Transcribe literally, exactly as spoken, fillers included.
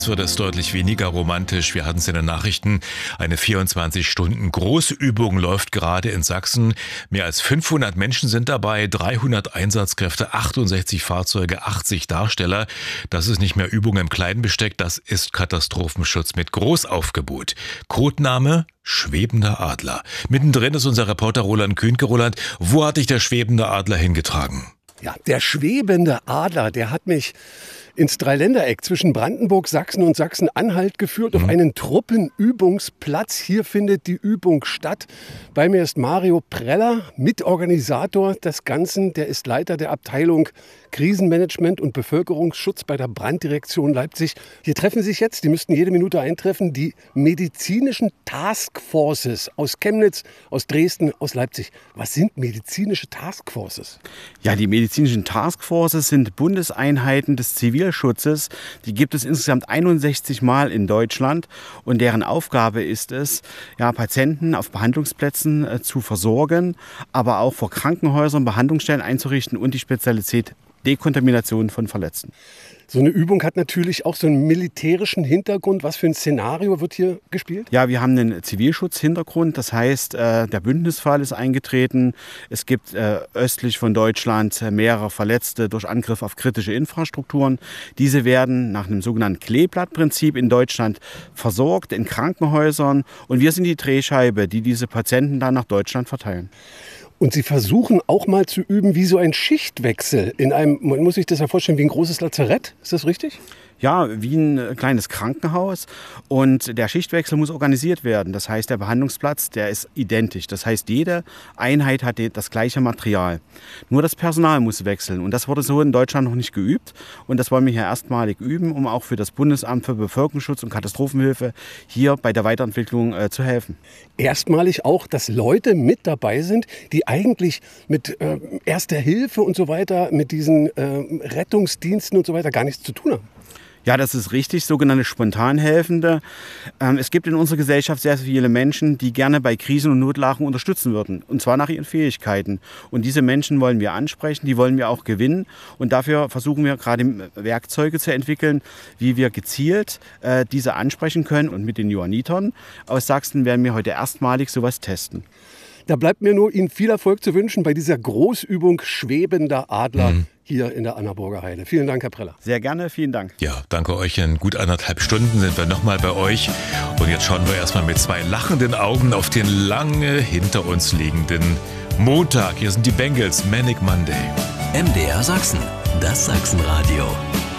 wird es deutlich weniger romantisch. Wir hatten es in den Nachrichten. Eine vierundzwanzig Stunden Großübung läuft gerade in Sachsen. Mehr als fünfhundert Menschen sind dabei, dreihundert Einsatzkräfte, achtundsechzig Fahrzeuge, achtzig Darsteller. Das ist nicht mehr Übung im kleinen Besteck, das ist Katastrophenschutz mit Großaufgebot. Codename Schwebender Adler. Mittendrin ist unser Reporter Roland Kühnke. Roland, wo hat dich der schwebende Adler hingetragen? Ja, der schwebende Adler, der hat mich ins Dreiländereck zwischen Brandenburg, Sachsen und Sachsen-Anhalt geführt, auf einen Truppenübungsplatz. Hier findet die Übung statt. Bei mir ist Mario Preller, Mitorganisator des Ganzen. Der ist Leiter der Abteilung Krisenmanagement und Bevölkerungsschutz bei der Branddirektion Leipzig. Hier treffen sich jetzt, die müssten jede Minute eintreffen, die medizinischen Taskforces aus Chemnitz, aus Dresden, aus Leipzig. Was sind medizinische Taskforces? Ja, die medizinischen Taskforces sind Bundeseinheiten des Zivilschutzes. Die gibt es insgesamt einundsechzig Mal in Deutschland und deren Aufgabe ist es, ja, Patienten auf Behandlungsplätzen äh, zu versorgen, aber auch vor Krankenhäusern Behandlungsstellen einzurichten und die Spezialität Dekontamination von Verletzten. So eine Übung hat natürlich auch so einen militärischen Hintergrund. Was für ein Szenario wird hier gespielt? Ja, wir haben einen Zivilschutzhintergrund. Das heißt, äh, der Bündnisfall ist eingetreten. Es gibt äh, östlich von Deutschland mehrere Verletzte durch Angriff auf kritische Infrastrukturen. Diese werden nach einem sogenannten Kleeblattprinzip in Deutschland versorgt in Krankenhäusern. Und wir sind die Drehscheibe, die diese Patienten dann nach Deutschland verteilen. Und Sie versuchen auch mal zu üben, wie so ein Schichtwechsel in einem, man muss sich das ja vorstellen, wie ein großes Lazarett. Ist das richtig? Ja, wie ein kleines Krankenhaus. Und der Schichtwechsel muss organisiert werden. Das heißt, der Behandlungsplatz, der ist identisch. Das heißt, jede Einheit hat das gleiche Material. Nur das Personal muss wechseln. Und das wurde so in Deutschland noch nicht geübt. Und das wollen wir hier erstmalig üben, um auch für das Bundesamt für Bevölkerungsschutz und Katastrophenhilfe hier bei der Weiterentwicklung äh, zu helfen. Erstmalig auch, dass Leute mit dabei sind, die eigentlich mit äh, Erster Hilfe und so weiter, mit diesen äh, Rettungsdiensten und so weiter gar nichts zu tun haben. Ja, das ist richtig, sogenannte Spontanhelfende. Ähm, es gibt in unserer Gesellschaft sehr viele Menschen, die gerne bei Krisen und Notlagen unterstützen würden. Und zwar nach ihren Fähigkeiten. Und diese Menschen wollen wir ansprechen, die wollen wir auch gewinnen. Und dafür versuchen wir gerade Werkzeuge zu entwickeln, wie wir gezielt äh, diese ansprechen können. Und mit den Johannitern aus Sachsen werden wir heute erstmalig sowas testen. Da bleibt mir nur Ihnen viel Erfolg zu wünschen bei dieser Großübung Schwebender Adler. Mhm. Hier in der Annaburger Heide. Vielen Dank, Herr Preller. Sehr gerne, vielen Dank. Ja, danke euch. In gut anderthalb Stunden sind wir nochmal bei euch. Und jetzt schauen wir erstmal mit zwei lachenden Augen auf den lange hinter uns liegenden Montag. Hier sind die Bengals, Manic Monday. M D R Sachsen, das Sachsenradio.